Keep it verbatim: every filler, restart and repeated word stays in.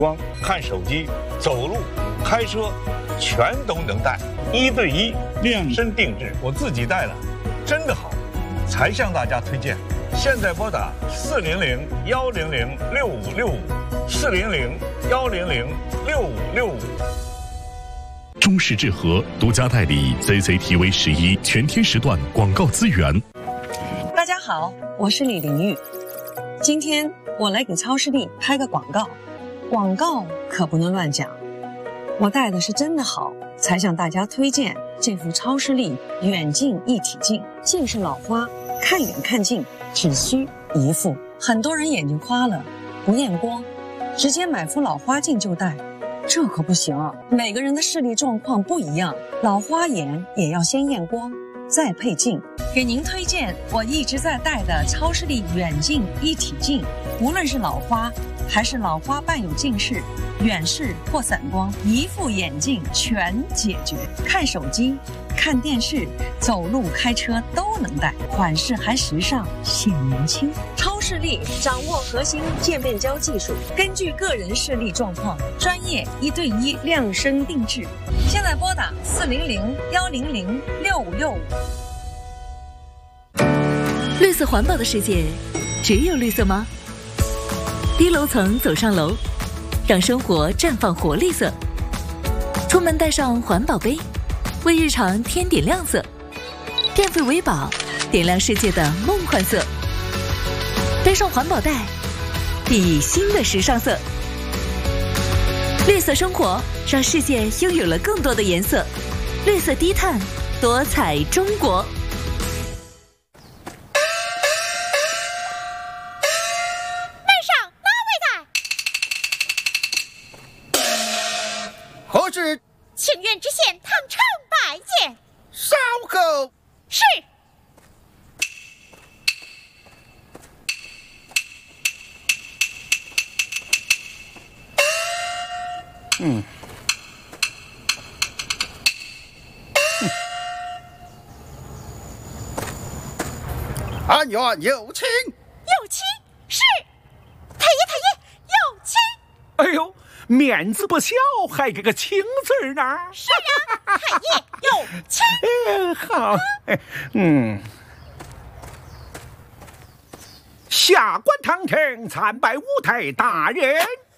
光、看手机、走路、开车，全都能戴，一对一量身定制，我自己戴了，真的好，才向大家推荐。现在拨打四零零幺零零六五六五，四零零幺零零六五六五。 中视智和独家代理 C C T V 十一全天时段广告资源。 大家好，我是李玲玉，今天我来给超视力拍个广告，广告可不能乱讲。我戴的是真的好，才向大家推荐这副超视力远近一体镜，近视老花，看远看近只需一副。很多人眼睛花了，不验光，直接买副老花镜就戴，这可不行啊！每个人的视力状况不一样，老花眼也要先验光，再配镜。给您推荐我一直在戴的超视力远近一体镜，无论是老花还是老花伴有近视、远视或散光，一副眼镜全解决。看手机、看电视、走路、开车都能戴，款式还时尚，显年轻。超视力掌握核心渐变焦技术，根据个人视力状况，专业一对一量身定制。现在拨打四零零幺零零六五六五。 绿色环保的世界，只有绿色吗？低楼层走上楼，让生活绽放活力色。出门带上环保杯，为日常添点亮色。电费为宝，点亮世界的梦幻色。背上环保袋，熠熠新的时尚色。绿色生活，让世界拥有了更多的颜色。绿色低碳，多彩中国。 何事？ 请愿知县汤昌拜见。 稍后。 是。 嗯。安员有请。 有请。是。太爷太爷有请。 哎呦，面子不小，还给个请字呢。 是啊，太爷有请。 哎，好，嗯。下官堂廷参拜五台大人。